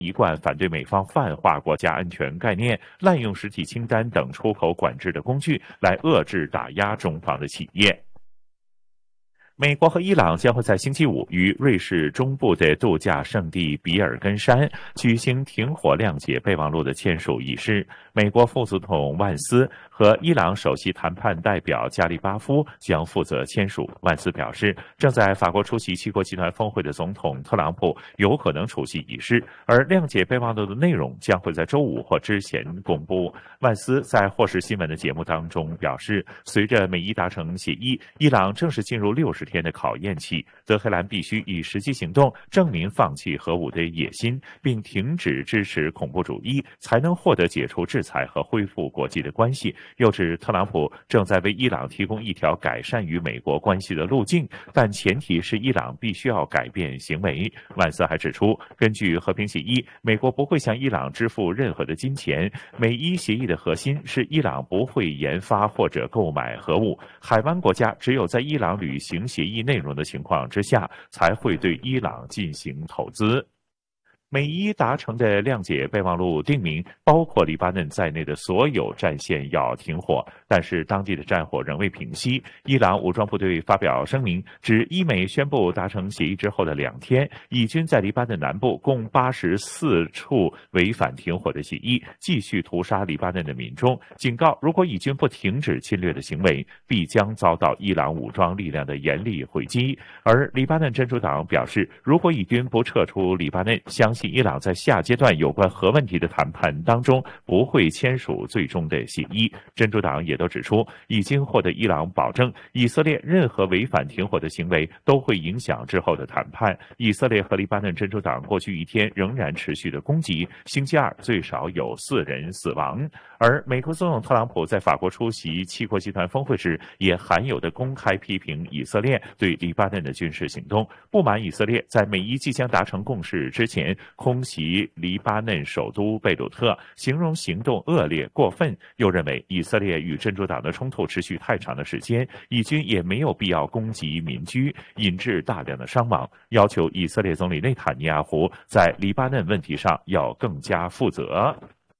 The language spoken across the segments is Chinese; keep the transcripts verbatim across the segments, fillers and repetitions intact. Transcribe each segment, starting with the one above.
一贯反对美方泛化国家安全概念、滥用实体清单等出口管制的工具来遏制打压中方的企业。美国和伊朗将会在星期五于瑞士中部的度假胜地比尔根山举行停火谅解备忘录的签署仪式。美国副总统万斯和伊朗首席谈判代表加利巴夫将负责签署。万斯表示，正在法国出席七国集团峰会的总统特朗普有可能出席仪式，而谅解备忘录的内容将会在周五或之前公布。万斯在霍士新闻的节目当中表示，随着美伊达成协议，伊朗正式进入六十天的考验期，德黑兰必须以实际行动证明放弃核武的野心，并停止支持恐怖主义，才能获得解除制裁和恢复国际的关系。又指特朗普正在为伊朗提供一条改善与美国关系的路径，但前提是伊朗必须要改变行为。万斯还指出，根据和平协议，美国不会向伊朗支付任何的金钱。美伊协议的核心是伊朗不会研发或者购买核武，海湾国家只有在伊朗履行协议内容的情况之下，才会对伊朗进行投资。美伊达成的谅解备忘录定明，包括黎巴嫩在内的所有战线要停火，但是当地的战火仍未平息。伊朗武装部队发表声明，指伊美宣布达成协议之后的两天，以军在黎巴嫩南部共八十四处违反停火的协议，继续屠杀黎巴嫩的民众，警告如果以军不停止侵略的行为，必将遭到伊朗武装力量的严厉回击。而黎巴嫩真主党表示，如果以军不撤出黎巴嫩，相信伊朗在下阶段有关核问题的谈判当中不会签署最终的协议。真主党也都指出，已经获得伊朗保证，以色列任何违反停火的行为都会影响之后的谈判。以色列和黎巴嫩真主党过去一天仍然持续的攻击，星期二最少有四人死亡。而美国总统特朗普在法国出席七国集团峰会时，也罕有的公开批评以色列对黎巴嫩的军事行动，不满以色列在美伊即将达成共识之前空袭黎巴嫩首都贝鲁特，形容行动恶劣过分，又认为以色列与真主党的冲突持续太长的时间，以军也没有必要攻击民居，引致大量的伤亡，要求以色列总理内塔尼亚胡在黎巴嫩问题上要更加负责。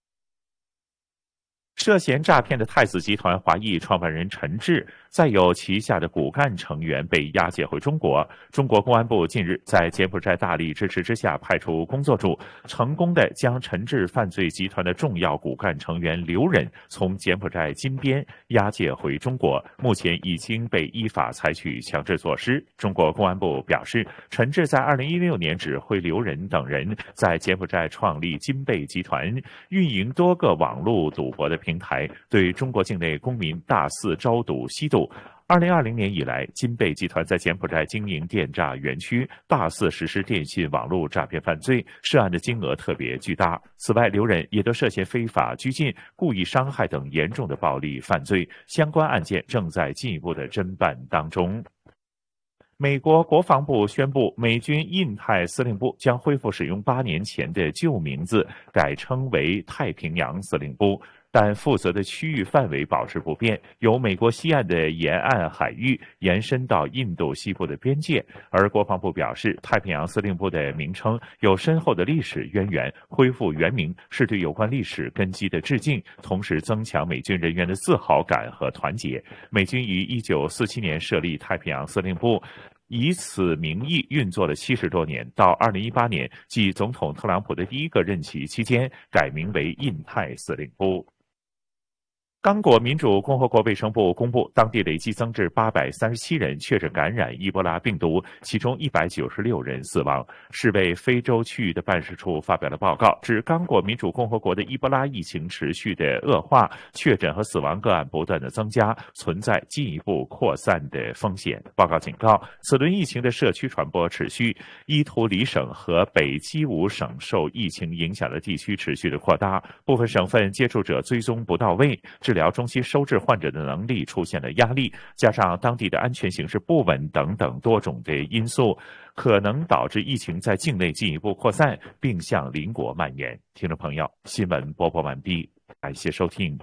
涉嫌诈骗的太子集团华裔创办人陈志，再有旗下的骨干成员被押解回中国。中国公安部近日在柬埔寨大力支持之下，派出工作组，成功的将陈志犯罪集团的重要骨干成员刘忍从柬埔寨金边押解回中国，目前已经被依法采取强制措施。中国公安部表示，陈志在二零一六年指挥刘忍等人在柬埔寨创立金贝集团，运营多个网络赌博的平台，对中国境内公民大肆招赌吸毒。二零二零年以来，金贝集团在柬埔寨经营电诈园区，大肆实施电信网络诈骗犯罪，涉案的金额特别巨大。此外，刘忍也都涉嫌非法拘禁、故意伤害等严重的暴力犯罪，相关案件正在进一步的侦办当中。美国国防部宣布，美军印太司令部将恢复使用八年前的旧名字，改称为太平洋司令部，但负责的区域范围保持不变，由美国西岸的沿岸海域延伸到印度西部的边界。而国防部表示，太平洋司令部的名称有深厚的历史渊源，恢复原名是对有关历史根基的致敬，同时增强美军人员的自豪感和团结。美军于一九四七年设立太平洋司令部，以此名义运作了七十多年，到二零一八年，即总统特朗普的第一个任期期间，改名为印太司令部。刚果民主共和国卫生部公布，当地累计增至八百三十七人确诊感染伊波拉病毒，其中一百九十六人死亡。世卫非洲区域的办事处发表了报告，指刚果民主共和国的伊波拉疫情持续的恶化，确诊和死亡个案不断的增加，存在进一步扩散的风险。报告警告，此轮疫情的社区传播持续，伊图里省和北基伍省受疫情影响的地区持续的扩大，部分省份接触者追踪不到位，治疗中心收治患者的能力出现了压力，加上当地的安全形势不稳等等多种的因素，可能导致疫情在境内进一步扩散，并向邻国蔓延。听众朋友，新闻播报完毕，感谢收听。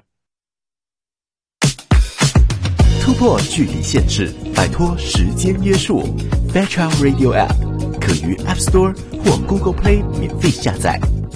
突破距离限制，摆脱时间约束 ，Fairchild Radio App。 可于 App Store 或 Google Play 免费下载。